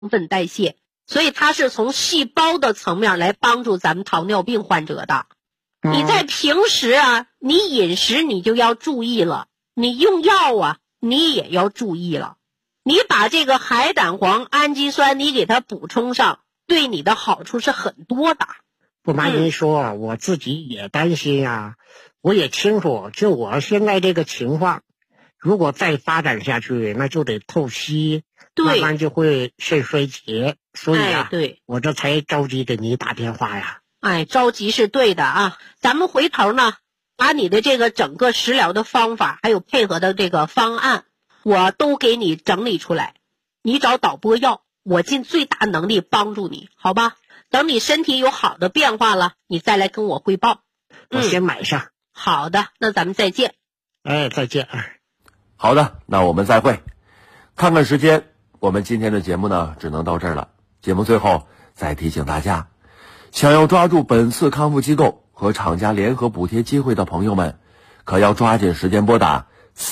分代谢，所以它是从细胞的层面来帮助咱们糖尿病患者的。你在平时啊，你饮食你就要注意了，你用药啊，你也要注意了。你把这个海胆黄氨基酸你给它补充上，对你的好处是很多的。 不瞒您说，我自己也担心啊，我也清楚，就我现在这个情况，如果再发展下去，那就得透析，慢慢就会肾衰竭，所以啊， 对， 我这才着急给你打电话呀。 着急是对的啊，咱们回头呢，把你的这个整个食疗的方法，还有配合的这个方案，我都给你整理出来。你找导播要，我尽最大能力帮助你，好吧？等你身体有好的变化了，你再来跟我汇报。 我先买上。 好的，那咱们再见。 再见。 好的，那我们再会。看看时间，我们今天的节目呢，只能到这儿了。节目最后再提醒大家，想要抓住本次康复机构和厂家联合补贴机会的朋友们，可要抓紧时间拨打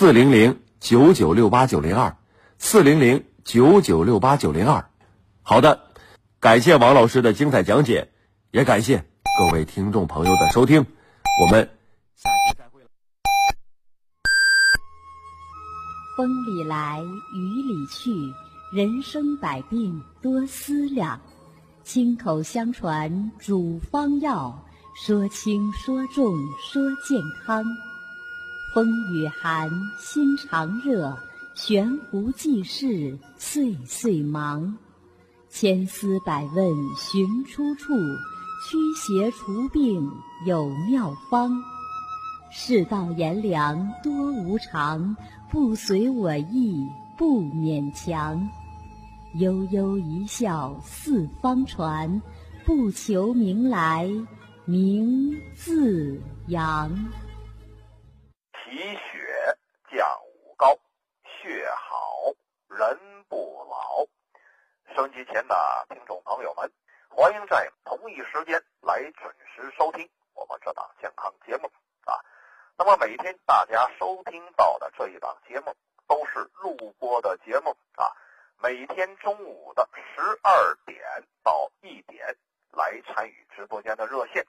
400-9968-902，400-9968-902。好的，感谢王老师的精彩讲解，也感谢各位听众朋友的收听，我们下期再会了。 风里来，雨里去，人生百病多思量。亲口相传主方药，说轻说重说健康。风雨寒，心常热，悬壶济世，岁岁忙。千思百问寻出处，驱邪除病有妙方。世道炎凉多无常，不随我意不勉强。悠悠一笑四方传，不求名来名自扬。 提血降五高，血好人不老。收音机前的听众朋友们，欢迎在同一时间来准时收听我们这档健康节目啊。那么每天大家收听到的这一档节目都是录播的节目啊。每天中午的12点到1点来参与直播间的热线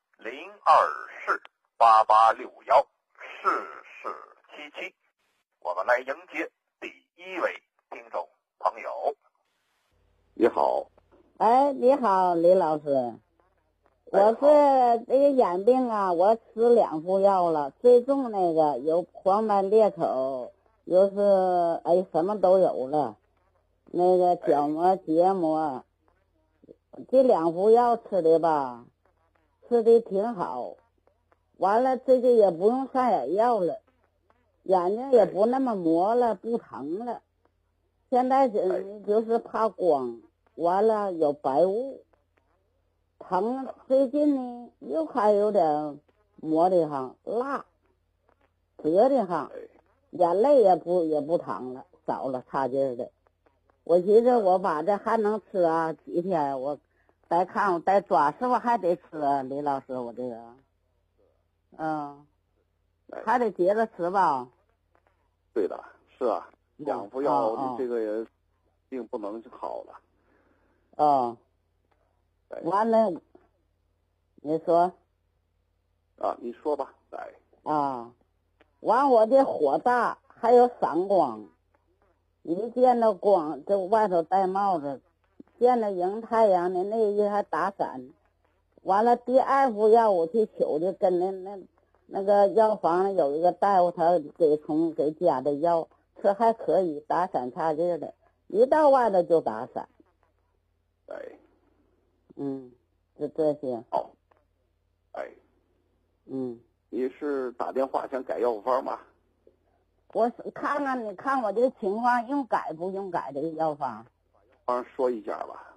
0248814477，我们来迎接第一位听众朋友。你好。 你好，李老师。我是这个眼病啊，我吃2副药了，最重那个有黄斑裂口，又是什么都有了。那个角膜、结膜，这2副药吃的吧，吃的挺好。完了，这个也不用上眼药了，眼睛也不那么磨了，不疼了。现在就是怕光，完了有白雾，疼。最近呢，又还有点磨的哈，辣，折的哈，眼泪也不疼了，少了，差劲儿的。我寻思我把这还能吃啊几天，我再看我再抓，是不是还得吃啊？李老师，我这个还得接着吃吧。 对的，是啊，2副药你这个也并不能好了。 完了，你说你说吧。 完我这火大，还有散光。一见到光，这外头戴帽子，见到迎太阳的那一还打伞。完了，第2副药我去取的，跟那个药房里有一个大夫，他给加的药，吃还可以，打伞差劲的，一到外头就打伞。就这些。 你是打电话想改药方吗？ 我看看，你看我这情况用改不用改这个药方？ 说一下吧。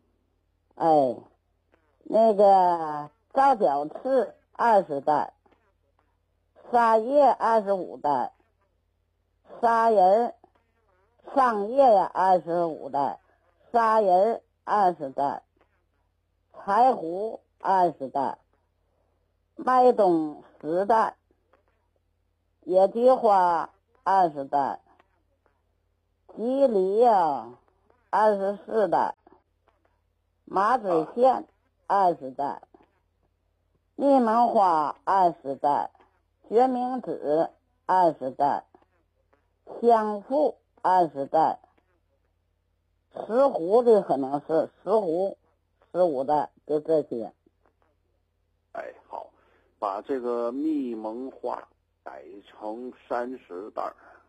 那个皂角刺20袋，沙叶25袋，砂仁上叶呀25袋，砂仁20袋，柴胡20袋，麦冬10袋，野菊花20袋，鸡梨呀 24袋，麻醉线20袋，密蒙花20袋，决明子20袋，香附20袋，石斛的可能是石斛15袋，就这些。 哎，好，把这个密蒙花改成30袋。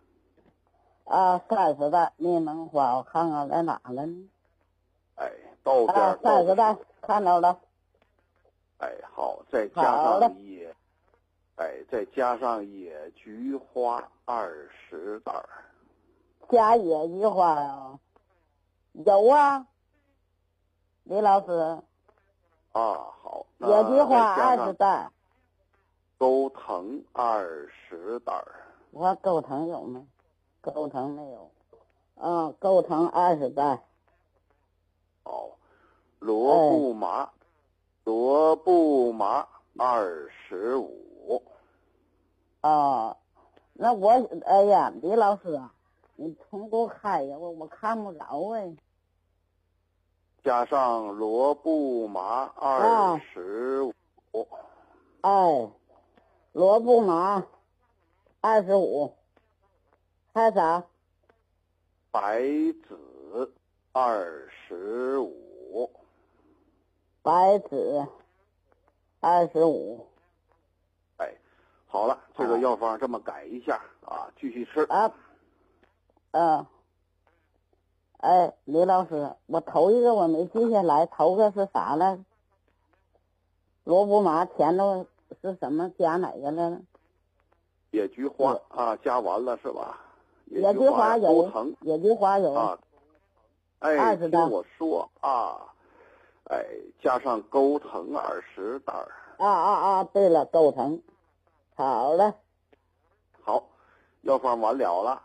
30袋密蒙花，我看看在哪了呢？ 哎，豆边 30袋看到了。 哎，好，再加上再加上野菊花20袋。 加野菊花呀？有啊，李老师。 好， 野菊花20袋。 钩藤20袋。 我看钩藤有没？钩藤没有。钩藤20袋。 好，罗布麻25。 那我哎呀，李老师啊，你重给我开呀，我看不着哎。 加上罗布麻25。 罗布麻25。还啥？ 白芷25。 白芷25。 哎，好了，这个药方这么改一下继续吃。李老师， 我头一个我没记下来，头个是啥了？罗布麻前头是什么？加哪个了？ 野菊花加完了是吧？ 野菊花有，野菊花有 20袋。听我说加上钩藤20袋。 对了，钩藤。好了。 好，药方完了了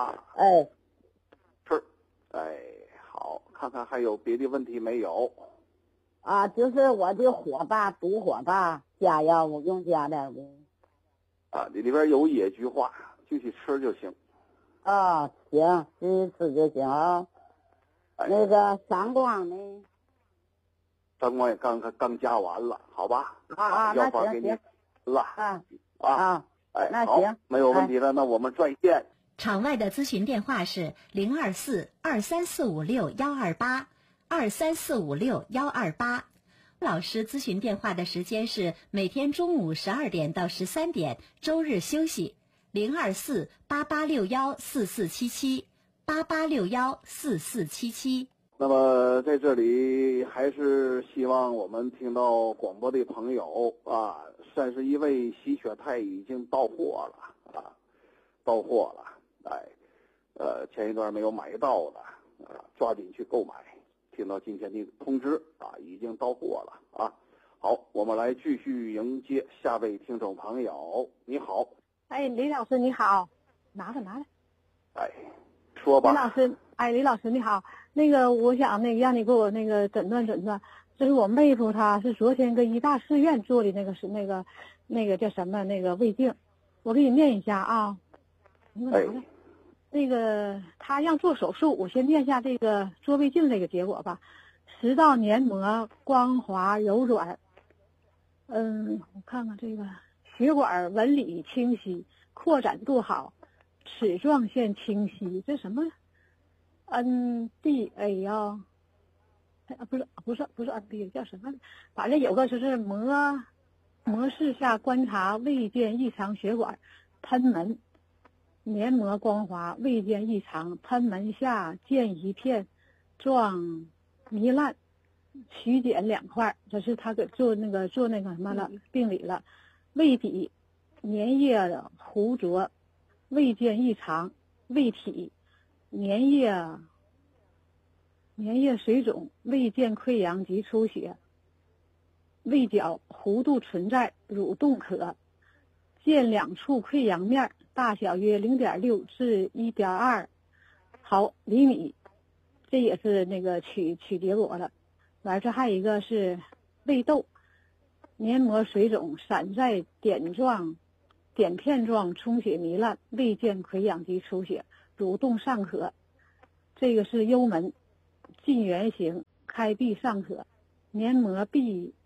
吃。好，看看还有别的问题没有？ 就是我的火大，毒火大，加药物用加点不？ 你里边有野菊花，继续吃就行。 行，继续吃就行啊。那个散光呢？ 散光也刚加完了，好吧？药方给你了。 那行， 没有问题了，那我们再见。 场外的咨询电话是024-23456-128，23456-128。老师咨询电话的时间是每天中午12点到13点，周日休息。024-8861-4477，8861-4477。 那么在这里还是希望我们听到广播的朋友31味洗血肽已经到货了前一段没有买到的抓紧去购买。听到今天的通知已经到货了好，我们来继续迎接下位听众朋友。你好。 李老师你好。拿着说吧。 李老师你好，那个我想让你给我诊断，这是我妹夫，他是昨天跟医大四院做的那个叫什么胃镜，我给你念一下他让做手术，我先念一下这个做胃镜这个结果吧。食道黏膜光滑柔软，我看看这个血管纹理清晰，扩展度好，齿状线清晰，这什么 NDA 呀？不是 NDA， 叫什么？反正有个就是模式下观察胃见异常血管喷门，黏膜光滑，胃见异常，喷门下见一片状糜烂，曲剪2块，这是他给做什么了病理了。胃底粘液糊浊，胃见异常，胃体粘液水肿，胃见溃疡及出血，胃角弧度存在，蠕动可见2处溃疡面，大小约0.6至1.2厘米，这也是取结果了。完这还有一个是胃窦黏膜水肿，散在点片状充血糜烂，胃见溃疡及出血，蠕动尚可。这个是幽门近圆形，开闭尚可，黏膜壁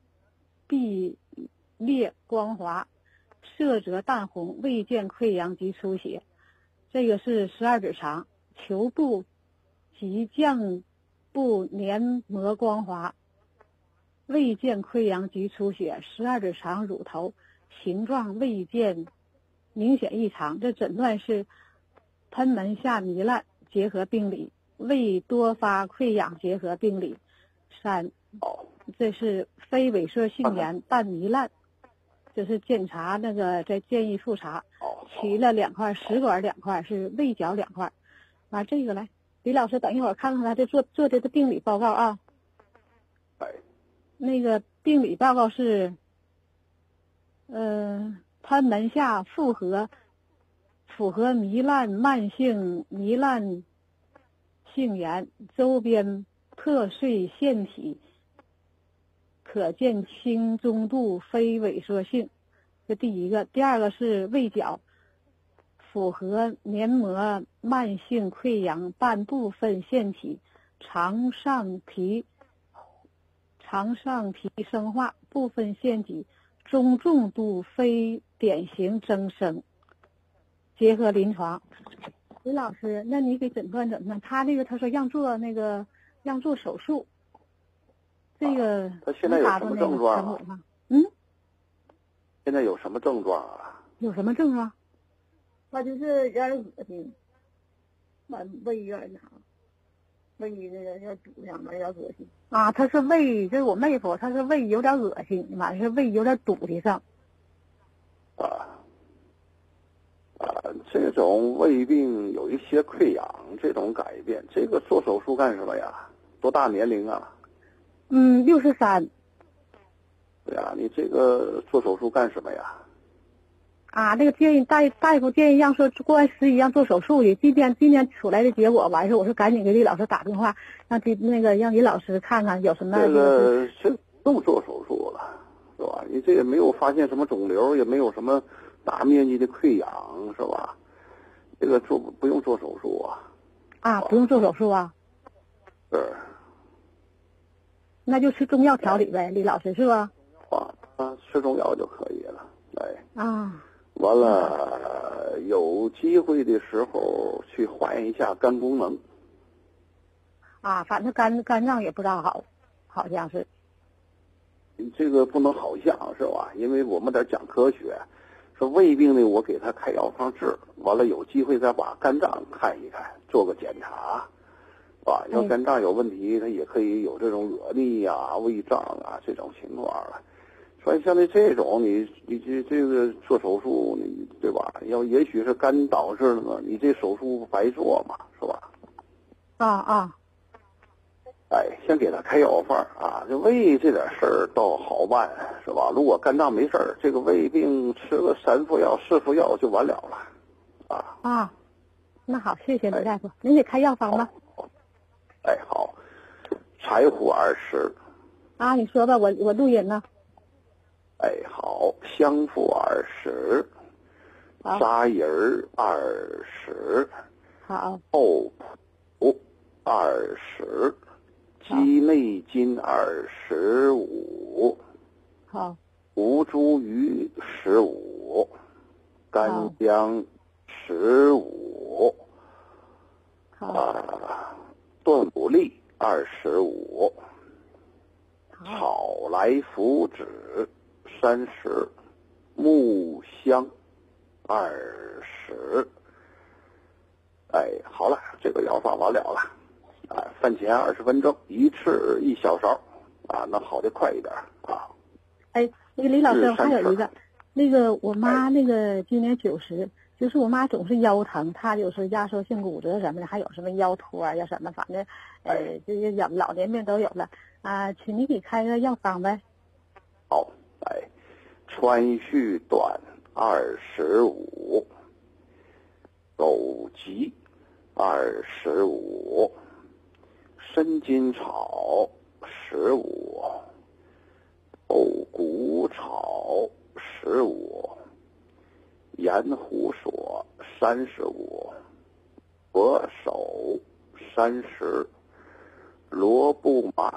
裂光滑，色泽淡红，未见溃疡及出血。这个是12指肠，球部及降部黏膜光滑，未见溃疡及出血。12指肠乳头形状未见明显异常。这诊断是贲门下糜烂结核病理，胃多发溃疡结核病理。3，这是非萎缩性炎伴糜烂，这是检查那个再建议复查。取了2块，食管2块，是胃角2块。完这个来，李老师等一会儿看看他这做的病理报告啊。那个病理报告是，贲门下复合糜烂慢性糜烂性炎，周边破碎腺体可见轻中度非萎缩性，这第一个。第二个是胃角复合黏膜慢性溃疡伴部分腺体肠上皮生化，部分腺体中重度非典型增生，结合临床。李老师，那你给诊断怎么样？他说让做手术，这个他现在有什么症状啊？现在有什么症状啊？ 有什么症状？ 他就是有点恶心，胃有点啥，胃那个要堵上面，有点恶心。 啊，他是胃，这是我妹夫，他是胃有点恶心，完是胃有点堵的上。 这种胃病有一些溃疡，这种改变，这个做手术干什么呀？多大年龄啊 ？63。 对呀，你这个做手术干什么呀？ 那个建议大夫建议让说过完11让做手术去。今天出来的结果完事，我说赶紧给李老师打电话，让李老师看看有什么。 这不用做手术了，是吧？你这也没有发现什么肿瘤，也没有什么大面积的溃疡，是吧？这个不用做手术啊。 不用做手术啊？ 是。 那就吃中药调理呗，李老师是吧？ 吃中药就可以了。完了， 有机会的时候去换一下肝功能。 反正肝脏也不大好，好像是。 这个不能好像是吧？因为我们得讲科学。说胃病呢，我给他开药方治，完了有机会再把肝脏看一看，做个检查，要肝脏有问题，他也可以有这种恶逆胃胀这种情况了。所以像这种你这个做手术，你对吧？也许是肝导致的呢，你这手术白做嘛，是吧？先给他开药方这胃这点事儿倒好办，是吧？如果肝脏没事儿，这个胃病吃个3副药4副药就完了了。 那好，谢谢李大夫，您给开药方吧。 好，柴胡20。 你说吧，我录音呢。 好，香附20，沙仁20， 好， 豆腐20，鸡内金25， 好， 吴茱萸15，干姜15，顿补利25，草来附子30，木香20。好了，这个药方完了了。饭前20分钟，一次1小勺，能好的快一点那个李老师，还有一个，那个我妈那个今年90，就是我妈总是腰疼，她就是压缩性骨折什么的，还有什么腰托呀什么，反正这些老年病都有了请你给开个药方呗。 好，川续短25，枸杞25，参金草15，豆骨草15，盐胡索35，佛手30， 罗布玛